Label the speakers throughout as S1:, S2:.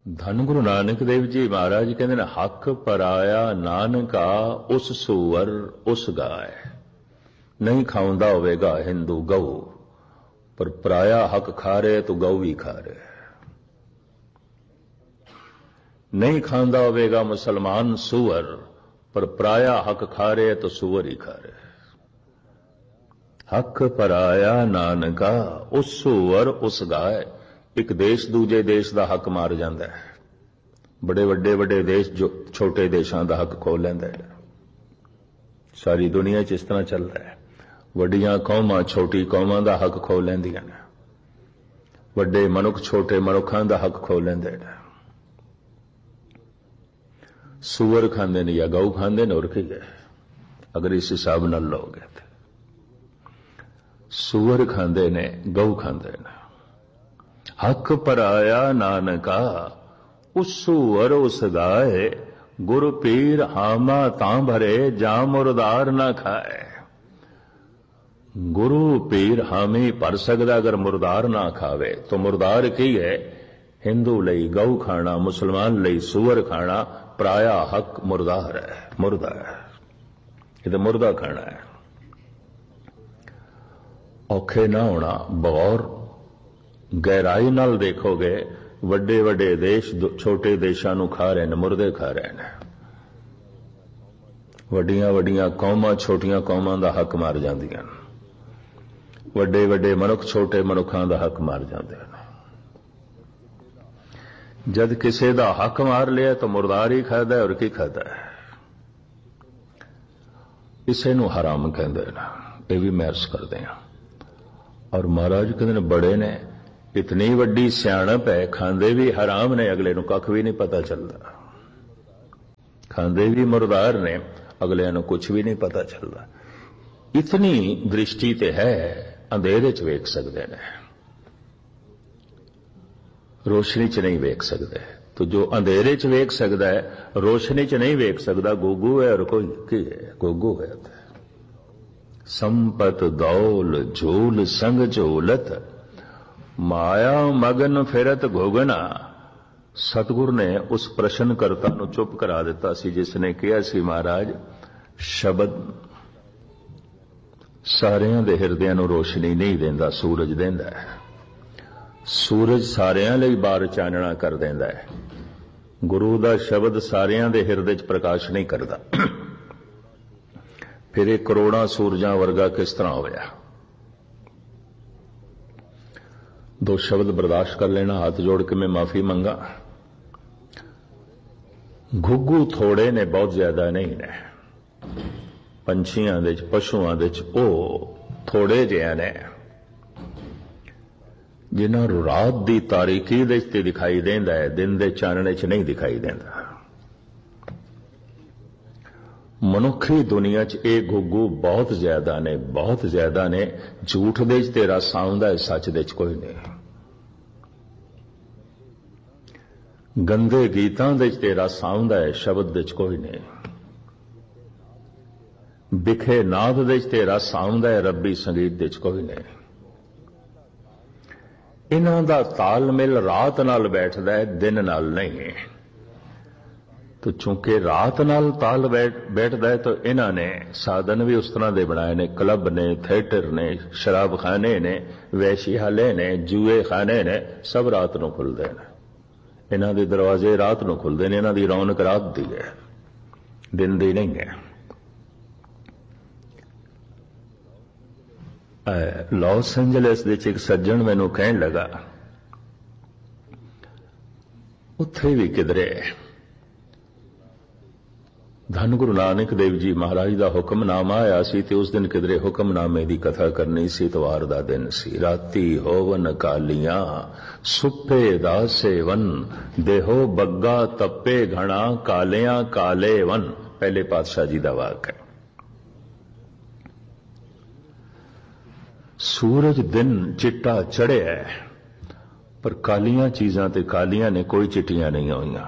S1: ਧੰਨ ਗੁਰੂ ਨਾਨਕ ਦੇਵ ਜੀ ਮਹਾਰਾਜ ਕਹਿੰਦੇ ਨੇ, ਹੱਕ ਪਰਾਇਆ ਨਾਨਕਾ ਉਸ ਸੂਰ ਉਸ ਗਾਏ। ਨਹੀਂ ਖਾਉਂਦਾ ਹੋਵੇਗਾ ਹਿੰਦੂ ਗਊ, ਪਰ ਪਰਾਇਆ ਹੱਕ ਖਾ ਰਹੇ ਤਾਂ ਗਊ ਵੀ ਖਾ ਰਹੇ। ਨਹੀਂ ਖਾਂਦਾ ਹੋਵੇਗਾ ਮੁਸਲਮਾਨ ਸੂਰ, ਪਰ ਪਰਾਇਆ ਹੱਕ ਖਾ ਰਹੇ ਤਾਂ ਸੂਰ ਹੀ ਖਾ ਰਹੇ। ਹੱਕ ਪਰਾਇਆ ਨਾਨਕਾ ਉਸ ਸੂਰ ਉਸ ਗਾਏ। ਇੱਕ ਦੇਸ਼ ਦੂਜੇ ਦੇਸ਼ ਦਾ ਹੱਕ ਮਾਰ ਜਾਂਦਾ ਹੈ। ਬੜੇ ਵੱਡੇ ਦੇਸ਼ ਜੋ ਛੋਟੇ ਦੇਸ਼ਾਂ ਦਾ ਹੱਕ ਖੋਹ ਲੈਂਦਾ ਹੈ। ਸਾਰੀ ਦੁਨੀਆ 'ਚ ਇਸ ਤਰ੍ਹਾਂ ਚੱਲ ਰਿਹਾ ਹੈ। ਵੱਡੀਆਂ ਕੌਮਾਂ ਛੋਟੀ ਕੌਮਾਂ ਦਾ ਹੱਕ ਖੋਹ ਲੈਂਦੀਆਂ ਨੇ। ਵੱਡੇ ਮਨੁੱਖ ਛੋਟੇ ਮਨੁੱਖਾਂ ਦਾ ਹੱਕ ਖੋਹ ਲੈਂਦੇ ਨੇ। ਸੂਰ ਖਾਂਦੇ ਨੇ ਜਾਂ ਗਊ ਖਾਂਦੇ ਨੇ, ਹੋਰ ਕੀ ਹੈ? ਅਗਰ ਇਸ ਹਿਸਾਬ ਨਾਲ ਲਓਗੇ ਤੇ ਸੂਰ ਖਾਂਦੇ ਨੇ, ਗਊ ਖਾਂਦੇ ਨੇ। ਹੱਕ ਪਰਾਇਆ ਨਾਨਕਾ ਉਸ ਸੂਰ ਉਸ ਗਾਏ। ਗੁਰ ਪੀਰ ਹਾਮਾ ਤਾਂ ਭਰੇ ਜਾ ਮੁਰਦਾਰ ਨਾ ਖਾਏ। ਗੁਰੂ ਪੀਰ ਹਾਮੀ ਭਰ ਸਕਦਾ ਅਗਰ ਮੁਰਦਾਰ ਨਾ ਖਾਵੇ ਤਾਂ ਮੁਰਦਾਰ ਕੀ ਹੈ? ਹਿੰਦੂ ਲਈ ਗਊ ਖਾਣਾ, ਮੁਸਲਮਾਨ ਲਈ ਸੂਰ ਖਾਣਾ। ਪਰਾਇਆ ਹੱਕ ਮੁਰਦਾਰ ਹੈ, ਮੁਰਦਾ ਹੈ। ਇਹ ਤਾਂ ਮੁਰਦਾ ਖਾਣਾ ਹੈ। ਔਖੇ ਨਾ ਹੋਣਾ, ਬਗੌਰ ਗਹਿਰਾਈ ਨਾਲ ਦੇਖੋਗੇ, ਵੱਡੇ ਦੇਸ਼ ਛੋਟੇ ਦੇਸ਼ਾਂ ਨੂੰ ਖਾ ਰਹੇ ਨੇ, ਮੁਰਦੇ ਖਾ ਰਹੇ ਨੇ। ਵੱਡੀਆਂ ਕੌਮਾਂ ਛੋਟੀਆਂ ਕੌਮਾਂ ਦਾ ਹੱਕ ਮਾਰ ਜਾਂਦੀਆਂ ਨੇ। ਵੱਡੇ ਮਨੁੱਖ ਛੋਟੇ ਮਨੁੱਖਾਂ ਦਾ ਹੱਕ ਮਾਰ ਜਾਂਦੇ ਨੇ। ਜਦ ਕਿਸੇ ਦਾ ਹੱਕ ਮਾਰ ਲਿਆ ਤਾਂ ਮੁਰਦਾਰ ਹੀ ਖਾਦਾ, ਔਰ ਕੀ ਖਾਦਾ ਹੈ? ਇਸੇ ਨੂੰ ਹਰਾਮ ਕਹਿੰਦੇ ਨੇ। ਇਹ ਵੀ ਮੈਂ ਅਰਜ਼ ਕਰਦੇ ਹਾਂ। ਔਰ ਮਹਾਰਾਜ ਕਹਿੰਦੇ ਨੇ, ਬੜੇ ਨੇ, ਇਤਨੀ ਵੱਡੀ ਸਿਆਣਪ ਹੈ, ਖਾਂਦੇ ਵੀ ਹਰਾਮ ਨੇ, ਅਗਲੇ ਨੂੰ ਕੱਖ ਵੀ ਨਹੀਂ ਪਤਾ ਚੱਲਦਾ। ਖਾਂਦੇ ਵੀ ਮੁਰਦਾਰ ਨੇ, ਅਗਲਿਆਂ ਨੂੰ ਕੁਝ ਵੀ ਨਹੀਂ ਪਤਾ ਚੱਲਦਾ। ਇਤਨੀ ਦ੍ਰਿਸ਼ਟੀ ਤੇ ਹੈ, ਅੰਧੇਰੇ 'ਚ ਵੇਖ ਸਕਦੇ ਨੇ, ਰੋਸ਼ਨੀ 'ਚ ਨਹੀਂ ਵੇਖ ਸਕਦੇ। ਤੋ ਜੋ ਅੰਧੇਰੇ 'ਚ ਵੇਖ ਸਕਦਾ ਹੈ, ਰੋਸ਼ਨੀ 'ਚ ਨਹੀਂ ਵੇਖ ਸਕਦਾ, ਗੋਗੂ ਹੈ। ਔਰ ਕੋਈ ਕੀ ਹੈ? ਗੋਗੂ ਹੈ। ਸੰਪਤ ਦੌਲ ਝੂਲ ਸੰਗ ਝੂਲਤ, ਮਾਇਆ ਮਗਨ ਫਿਰਤ ਘੁਗਣਾ। ਸਤਿਗੁਰ ਨੇ ਉਸ ਪ੍ਰਸ਼ਨਕਰਤਾ ਨੂੰ ਚੁੱਪ ਕਰਾ ਦਿੱਤਾ ਸੀ, ਜਿਸ ਨੇ ਕਿਹਾ ਸੀ, ਮਹਾਰਾਜ ਸ਼ਬਦ ਸਾਰਿਆਂ ਦੇ ਹਿਰਦਿਆਂ ਨੂੰ ਰੋਸ਼ਨੀ ਨਹੀਂ ਦਿੰਦਾ, ਸੂਰਜ ਦਿੰਦਾ ਹੈ। ਸੂਰਜ ਸਾਰਿਆਂ ਲਈ ਬਾਹਰ ਚਾਨਣਾ ਕਰ ਦਿੰਦਾ ਹੈ। ਗੁਰੂ ਦਾ ਸ਼ਬਦ ਸਾਰਿਆਂ ਦੇ ਹਿਰਦੇ 'ਚ ਪ੍ਰਕਾਸ਼ ਨਹੀਂ ਕਰਦਾ। ਫਿਰ ਇਹ ਕਰੋੜਾਂ ਸੂਰਜਾਂ ਵਰਗਾ ਕਿਸ ਤਰ੍ਹਾਂ ਹੋਇਆ? ਦੋ ਸ਼ਬਦ ਬਰਦਾਸ਼ਤ ਕਰ ਲੈਣਾ, ਹੱਥ ਜੋੜ ਕੇ ਮੈਂ ਮਾਫੀ ਮੰਗਾ। ਘੁੱਗੂ ਥੋੜੇ ਨੇ, ਬਹੁਤ ਜ਼ਿਆਦਾ ਨਹੀਂ ਨੇ। ਪੰਛੀਆਂ ਦੇ 'ਚ, ਪਸ਼ੂਆਂ ਦੇ 'ਚ ਉਹ ਥੋੜੇ ਜਿਹੇ ਨੇ ਜਿਨ੍ਹਾਂ ਨੂੰ ਰਾਤ ਦੀ ਤਾਰੀਕੀ ਦੇ 'ਚ ਦਿਖਾਈ ਦਿੰਦਾ ਹੈ, ਦਿਨ ਦੇ ਚਾਨਣੇ 'ਚ ਨਹੀਂ ਦਿਖਾਈ ਦਿੰਦਾ। ਮਨੁੱਖੀ ਦੁਨੀਆ 'ਚ ਇਹ ਘੁੱਗੂ ਬਹੁਤ ਜ਼ਿਆਦਾ ਨੇ, ਬਹੁਤ ਜ਼ਿਆਦਾ ਨੇ। ਝੂਠ ਦੇ 'ਚ ਤੇਰਾ ਸਾਉਂਦਾ ਹੈ, ਸੱਚ ਦੇ 'ਚ ਕੋਈ ਨਹੀਂ। ਗੰਦੇ ਗੀਤਾਂ ਦੇ 'ਚ ਤੇਰਾ ਸਾਉਂਦਾ ਹੈ, ਸ਼ਬਦ ਦੇ 'ਚ ਕੋਈ ਨਹੀਂ। ਬਿਖੇ ਨਾਦ ਦੇ 'ਚ ਤੇਰਾ ਸਾਉਂਦਾ ਹੈ, ਰੱਬੀ ਸੰਗੀਤ ਦੇ 'ਚ ਕੋਈ ਨਹੀਂ। ਇਹਨਾਂ ਦਾ ਤਾਲਮੇਲ ਰਾਤ ਨਾਲ ਬੈਠਦਾ ਹੈ, ਦਿਨ ਨਾਲ ਨਹੀਂ। तो चूंकि रात नाल ताल बैठता है, तो इन्होंने साधन भी उस तरह के बनाए ने। क्लब ने, थिएटर ने, शराब खाने ने, वैश्यालय ने, जूए खाने ने, सब रात को खुलते हैं। इन्हों के दरवाजे रात को खुलते हैं। इन्हों की रौनक रात की है, दिन की नहीं है। लॉस एंजलिस एक सज्जन मैनू कहन लगा, उत्थे भी किधरे धन गुरु नानक देव जी महाराज का हुक्मनामा आया सी, ते उस दिन किधरे हुक्मनामे की कथा करनी सी। इतवार का दिन सी। राती होवन कालियां सुप्पे दा सेवन, देहो बग्गा तप्पे घना, कालियां काले वन। पहले पातशाह जी का वाक है। सूरज दिन चिट्टा चढ़िया है, पर कालियां चीजां ते कालियां ने, कोई चिट्टियां नहीं होईयां।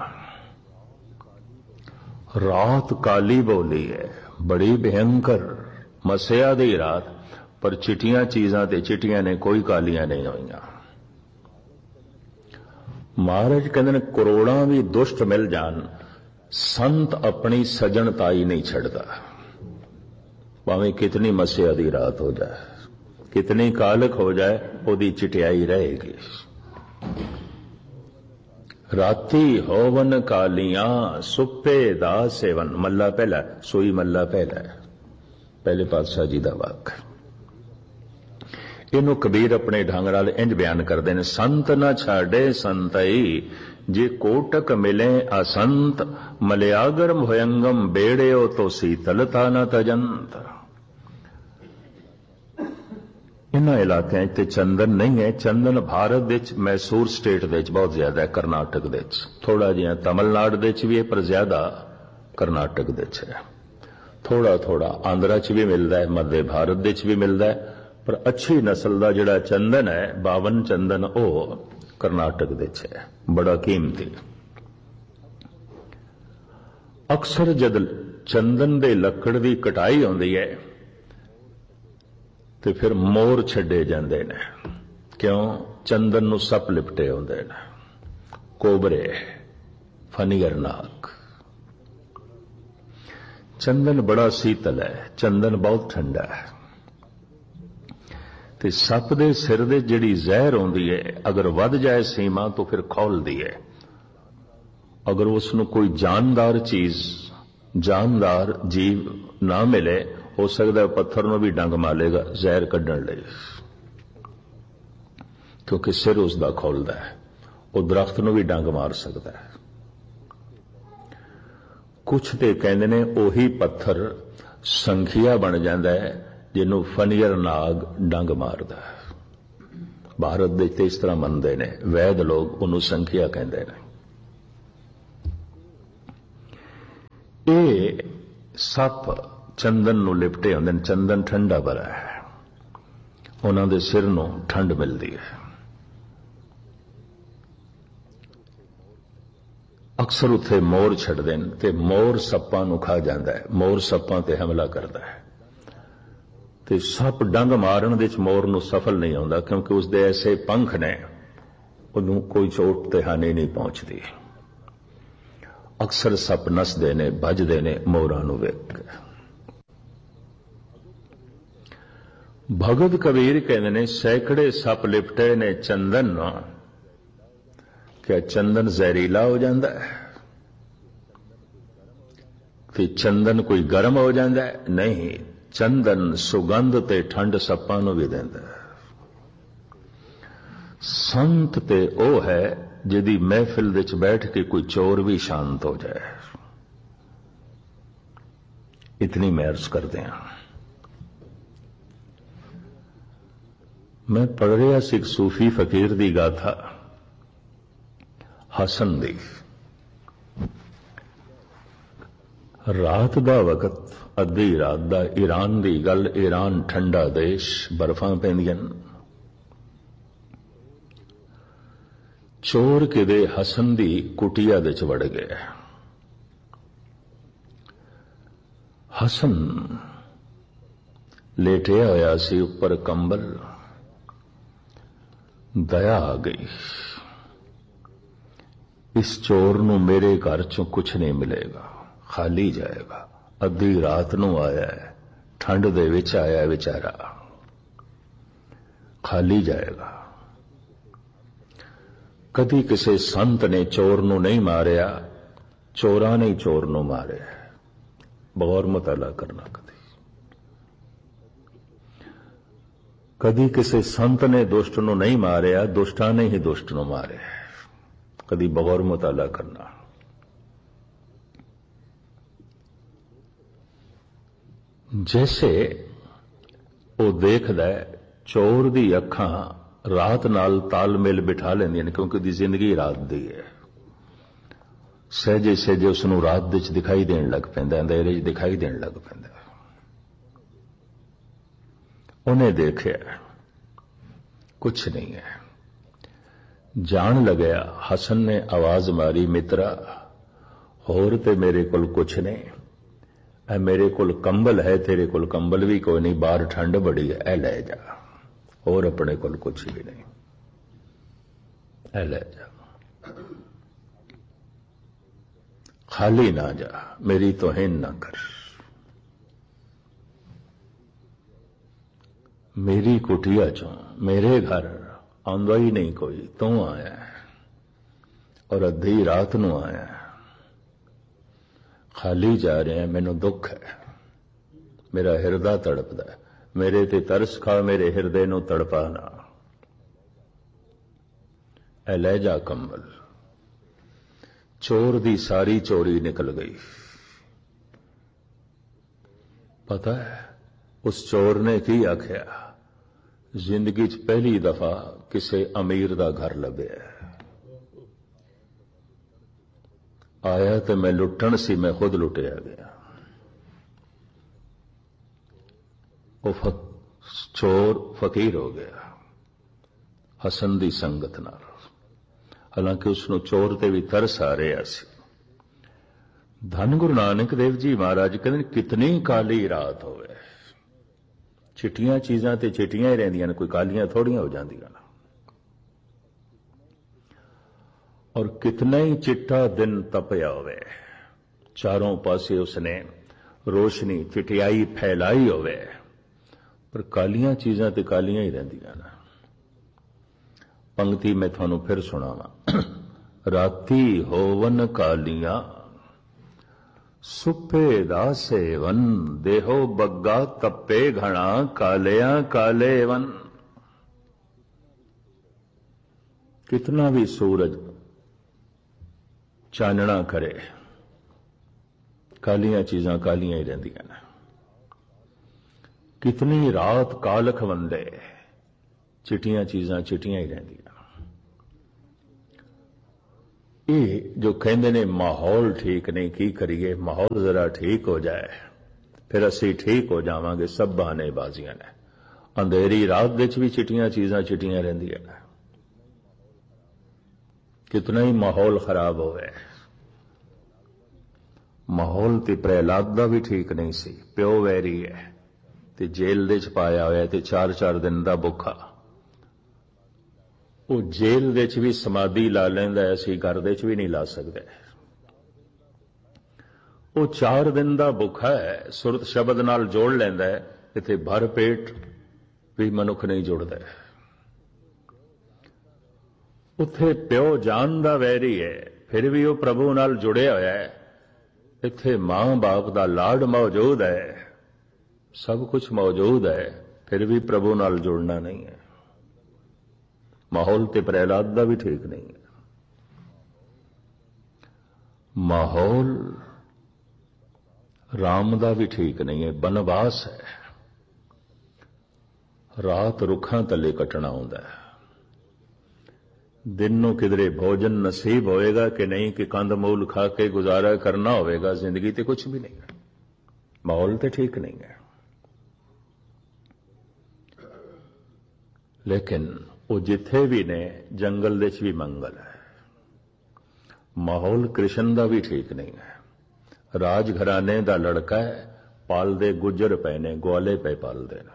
S1: रात काली बोली है, बड़ी भयंकर मसिया दी रात, पर चिटियां चीजां ते चिटियां ने, कोई कालियां नहीं होईयां। महाराज कहते ने करोड़ां भी दुष्ट मिल जान, संत अपनी सजनताई नहीं छड़ता। भावें कितनी मस्या दी रात हो जाए, कितनी कालक हो जाए, ओदी चिटियाई रहेगी। राती होवन कालियां सुप्पे दा सेवन, मल्ला पहला, सोई मल्ला पहला है, पहले पातशाह जी का वाक। इनू कबीर अपने ढंग नाल इंज बयान करते हैं, संत न छाड़े संतई जे कोटक मिले असंत, मलयागर भयंगम बेड़ेओ तो शीतलता न तजंत। इन्हां इलाकों ते चंदन नहीं है। चंदन भारत विच मैसूर स्टेट दे बहुत ज्यादा है, करनाटक दे थोड़ा जिहा, तमिलनाडु दे भी है पर ज्यादा करनाटक दे है। थोड़ा थोड़ा आंध्रा च भी मिलता है, मध्य भारत दे भी मिलता है, पर अच्छी नस्ल का जिहड़ा चंदन है, 52 चंदन, वो करनाटक दे है, बड़ा कीमती। अक्सर जद चंदन दे लकड़ की कटाई होंदी है तो फिर मोर छड्डे जांदे ने। क्यों? चंदन नूं सप लिपटे होंदे ने, कोबरे, फनीगर नाग। चंदन बड़ा शीतल है, चंदन बहुत ठंडा है। ते सप दे सिर दे जिहड़ी जहर होंदी है, अगर वध जाए सीमा तो फिर खौलदी है। अगर उसनूं कोई जानदार चीज, जानदार जीव ना मिले, हो सकता है पत्थर नूं भी डंग मारेगा जहर कढण लई, क्योंकि सिर उसका खोलता है। वो दरख्त नूं भी डंग मार सकता है। कुछ ते कहंदे ने ओही पत्थर संखिया बन जाता है जिन्हों फनीयर नाग डंग मारदा है। भारत दे ते इस तरह मनते ने, वैद लोग उन्होंने संखिया कहते हैं। ये सप चंदन नूं लिपटे होंदे ने, चंदन ठंडा बड़ा है, उन्हां दे सिर नूं ठंड मिलती है। अक्सर उत्थे मोर छड्डदे ने ते मोर सप्पां नूं खा जांदा है, मोर सप्पां ते हमला करता है। ते सप डंग मारन दे विच मोर नूं सफल नहीं होंदा, क्योंकि उसदे ऐसे पंख ने उन्होंने कोई चोट ते हानि नहीं पहुंचती। अक्सर सप नसदे ने, भजदे ने मोरां नूं वेख के। भगत कबीर कहते ने सैकड़े सप लिपटे ने चंदन, क्या चंदन जहरीला हो जाता है? कि चंदन कोई गर्म हो जाता है? नहीं, चंदन सुगंध ते ठंड सप्पां नूं भी देंदा है। संत ते ओ है जिहदी महफिल विच बैठ के कोई चोर भी शांत हो जाए। इतनी मैं अर्ज करते हैं। मैं पढ़ रहा सी सूफी फकीर दी गाथा हसन दी। रात दा वकत, अद्धी रात दा, ईरान दी गल। ईरान ठंडा देश, बर्फां पैंदियां। चोर किदे हसन दी कुटिया दे च वड़ गया। हसन लेटिया होया सी उपर कंबल। दया आ गई, इस चोर नूं मेरे घर चों कुछ नहीं मिलेगा, खाली जाएगा। अद्धी रात नूं आया है, ठंड दे विच आया है बेचारा, खाली जाएगा। कदी किसी संत ने चोर नूं नहीं मारिया, चोरां ने चोर नूं मारिया। गौर मुताला करना। कदी किसी संत ने दुष्ट नूं नहीं मारिया, दुष्टां ने ही दुष्ट नूं मारिया। कदी बगौर मुताला करना। जैसे वो देखदा है चोर दी अखां रात नाल तालमेल बिठा लेंदियां ने, क्योंकि उसकी जिंदगी रात दी है। सहजे सहजे उसनूं रात दे विच दिखाई देण लग पैंदा, अंधेरे च दिखाई देण लग पैंदा। उन्हें देखिया कुछ नहीं है। जान लगया, हसन ने आवाज मारी, मित्रा होर ते मेरे कोल कुछ नहीं, मेरे कोल कंबल है, तेरे कोल कंबल भी कोई नहीं, बाहर ठंड बड़ी है, ए ले जा। और अपने कोल कुछ भी नहीं, ए ले जा। खाली ना जा, मेरी तोहिन ना कर। मेरी कुटिया चों मेरे घर आंदा ही नहीं कोई, तू आया और अद्धी रात नू आया। खाली जा रहे हैं, मैनू दुख है, मेरा हिरदा तड़पदा है। मेरे ते तरस खा, मेरे हिरदे नू तड़पा ना। ऐ लै जा कंबल। चोर दी सारी चोरी निकल गई। पता है उस चोर ने की आख्या, जिंदगी च पहली दफा किसी अमीर दा घर लभ्या। आया तो मैं लुटन सी, मैं खुद लुटिया गया। वो चोर फकीर हो गया हसन दी संगत नाल। हालांकि उसनों चोर ते भी तरस आ रहा सी। धन गुरु नानक देव जी महाराज कहते कितनी काली रात होवे, चिट्टियां चीजां ते चिट्टियां ही रहिंदियां ने, कोई कालियां थोड़ियां हो जांदियां ने। और कितना ही चिट्टा दिन तपया होवे, चारों पासे उसने रोशनी चिटियाई फैलाई होवे, पर कालियां चीजां ते कालियां ही रहिंदियां ने। पंक्ति मैं थानू फिर सुनावा। राती होवन कालियां सुपे दा सेवन, देहो बग्गा तपे घना, कालियां काले वन। कितना भी सूरज चानना करे, कालियां चीजां कालियां ही रहिंदियां ने। कितनी रात कालख वंदे, चिटियां चीजां चिटियां ही रहिंदियां। ये जो कहते ने माहौल ठीक नहीं, की करिए, माहौल जरा ठीक हो जाए फिर असी ठीक हो जावांगे। सब बहानेबाजियां ने। अंधेरी रात विच भी चिटियां चीजां चिटियां रहिंदियां ने। कितना ही माहौल खराब होवे। माहौल ते प्रहलाद दा भी ठीक नहीं सी। प्यो वैरी है ते जेल दे च पाया होया ते 4-4 दिन दा भुखा। वो जेल दे च भी समाधि ला लैंदा है, असीं घर दे च भी नहीं ला सकते। वो 4 दिन दा भुखा है, सुरत शब्द नाल जोड़ लैंदा है, इत्थे भर पेट भी मनुख नहीं जुड़दा। उत्थे प्यो जान दा वैरी है, फिर भी वो प्रभु नाल जुड़िया होया है। इत्थे मां बाप दा लाड मौजूद है, सब कुछ मौजूद है, फिर भी प्रभु नाल जुड़ना नहीं है। माहौल ते प्रहलाद दा भी ठीक नहीं है। माहौल राम दा भी ठीक नहीं है। बनवास है, रात रुखां तले कटना होंदा है। दिन नूं किधरे भोजन नसीब होएगा कि नहीं, कि कंद मूल खा के गुजारा करना होएगा, जिंदगी ते कुछ भी नहीं है। माहौल ते ठीक नहीं है। लेकिन वो जिथे भी ने जंगल दे च भी मंगल है। माहौल कृष्ण दा भी ठीक नहीं है। राज घराने दा लड़का है, पालदे गुजर पे ने, ग्वाले पे पालदे ने।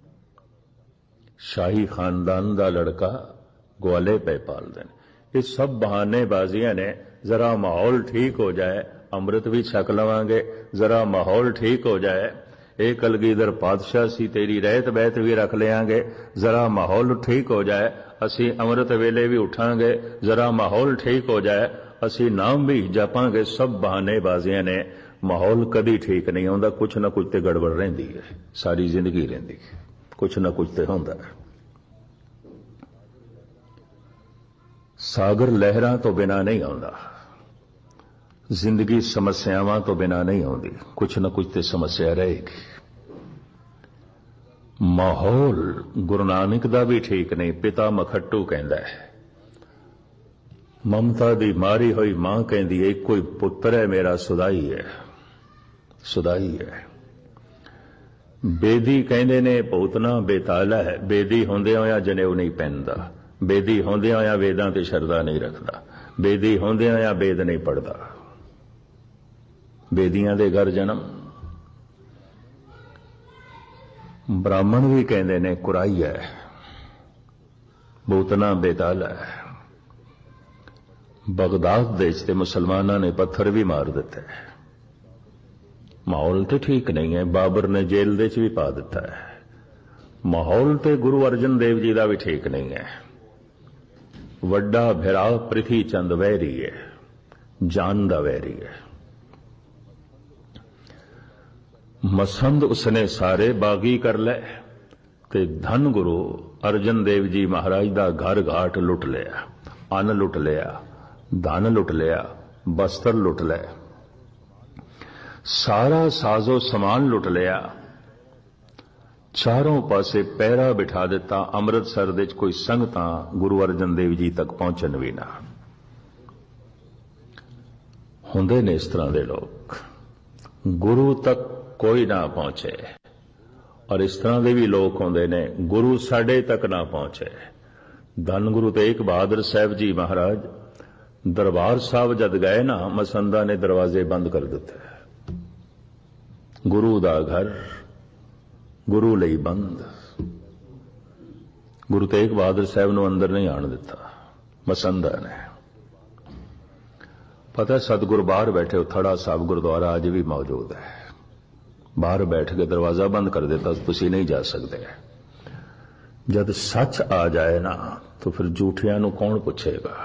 S1: शाही खानदान दा लड़का ग्वाले पे पालदे ने। ये सब बहानेबाजियां ने। जरा माहौल ठीक हो जाए, अमृत भी छक लवांगे। जरा माहौल ठीक हो जाए, एक कलगीधर पातशाह सी, तेरी रहत बहत भी रख लेंगे। जरा माहौल ठीक हो जाए, असी अमृत वेले भी उठांगे। जरा माहौल ठीक हो जाए, असी नाम भी जपांगे। सब बहानेबाजियां ने। माहौल कदी ठीक नहीं होंदा, कुछ ना कुछ ते गड़बड़ रहिंदी है। सारी जिंदगी रहिंदी है, कुछ ना कुछ ते होंदा है। सागर लहरां तो बिना नहीं आउंदा, जिंदगी समस्यावां तो बिना नहीं आउंदी, कुछ ना कुछ ते समस्या रहेगी। माहौल गुरु नानक दा भी ठीक नहीं। पिता मखट्टू कहंदा है, ममता दी मारी हुई मां कहंदी है, कोई पुत्र है मेरा सुदाई है, सुदाई है। बेदी कहंदे ने भूतना बेताला है। बेदी होंदे होया जनेऊ नहीं पहनदा, बेदी होंदे होया वेदां ते शरदा नहीं रखदा, बेदी होंदे होया वेद नहीं पढ़दा। बेदियां दे घर जन्म। ब्राह्मण भी कहंदे ने कुराई है, भूतना बेताला है। बगदाद देश ते मुसलमाना ने पत्थर भी मार दिता है। माहौल तो ठीक नहीं है। बाबर ने जेल दे च भी पा दिता है। माहौल तो गुरु अर्जन देव जी का भी ठीक नहीं है। वड्डा भिरा पृथ्वी चंद वैरी है, जान दा वैरी है। मसंद उसने सारे बागी कर लै ते धन गुरु अर्जन देव जी महाराज दा घर घाट लुट लिया, अन्न लुट लिया, धन लुट लिया, बस्तर लुट लै, सारा साजो समान लुट लिया, चारों पासे पैरा बिठा दिता। अमृतसर दे कोई संगतां गुरु अर्जन देव जी तक पहुंचन भी ना। हुंदे ने इस तरह के लोग, गुरु तक कोई ना पहुंचे, और इस तरह के भी लोग होंदे ने गुरु साडे तक ना पहुंचे। धन गुरु तेग बहादुर साहब जी महाराज दरबार साहब जद गए ना, मसंदा ने दरवाजे बंद कर दिते। गुरु दा घर गुरु लई बंद। गुरु तेग बहादुर साहब नूं अंदर नहीं आण दिता मसंदा ने। पता सतगुरु बाहर बैठे, थड़ा साहब गुरुद्वारा अज भी मौजूद है, बाहर बैठ के दरवाजा बंद कर देता, तुसीं नहीं जा सकते। जब सच आ जाए ना तो फिर झूठियां नूं कौन पुछेगा।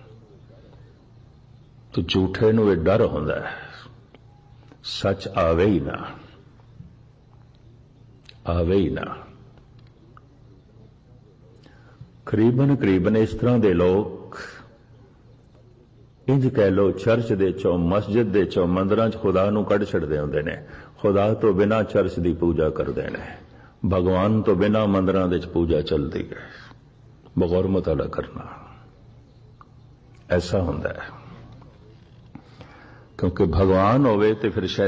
S1: तो झूठे नूं ये डर हुंदा है, सच आवे ही ना, आवे ही ना। करीबन करीबन इस तरह के लोग, इंज कह लो चर्च दे चो, मस्जिद दे चो, मंदिरां च खुदा नूं कढ छड़दे हुंदे ने। खुदा तो बिना चर्च की पूजा करते हैं, भगवान तो बिना मंदिरां दे पूजा चलती है। बगौर मुताला करना ऐसा हुंदा है, क्योंकि भगवान होवे ते फिर